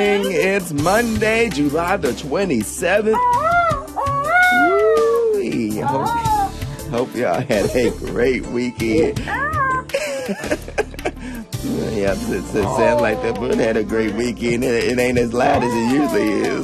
It's Monday, July the 27th. Woo-wee. Hope y'all had a great weekend. Yeah, it sounds like that, but had a great weekend. It ain't as loud as it usually is.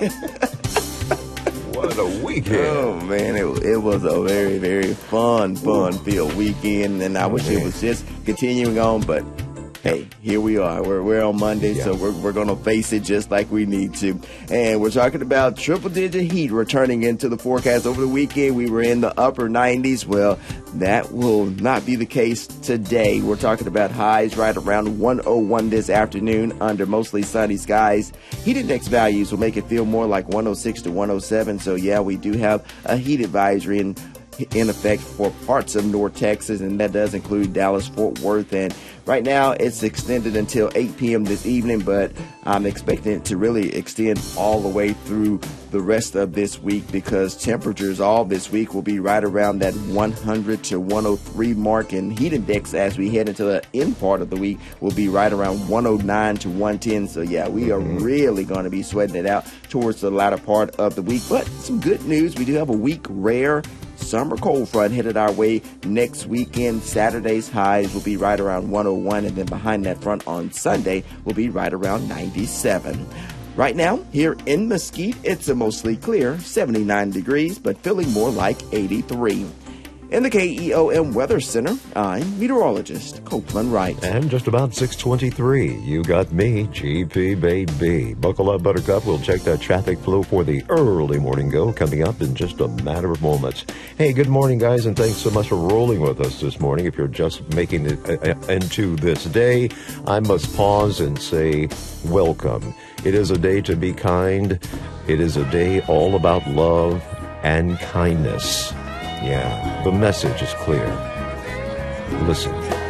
What a weekend. Oh, man, it was a very, very fun-filled weekend, and I wish it was just continuing on, but hey, here we are. We're on Monday, so we're going to face it just like we need to. And we're talking about triple-digit heat returning into the forecast over the weekend. We were in the upper 90s. Well, that will not be the case today. We're talking about highs right around 101 this afternoon under mostly sunny skies. Heat index values will make it feel more like 106 to 107. So, yeah, we do have a heat advisory in effect for parts of North Texas, and that does include Dallas, Fort Worth, and right now it's extended until 8 p.m. this evening, but I'm expecting it to really extend all the way through the rest of this week because temperatures all this week will be right around that 100 to 103 mark, and heat index as we head into the end part of the week will be right around 109 to 110. So yeah, we are really going to be sweating it out towards the latter part of the week. But some good news, we do have a weak rare summer cold front headed our way next weekend. Saturday's highs will be right around 101, and then behind that front on Sunday will be right around 97. Right now, here in Mesquite, it's a mostly clear 79 degrees, but feeling more like 83. In the KEOM Weather Center, I'm meteorologist Copeland Wright. And just about 6:23, you got me, GP Baby. Buckle up, Buttercup. We'll check that traffic flow for the early morning go coming up in just a matter of moments. Hey, good morning, guys, and thanks so much for rolling with us this morning. If you're just making it into this day, I must pause and say welcome. It is a day to be kind. It is a day all about love and kindness. Yeah, the message is clear. Listen.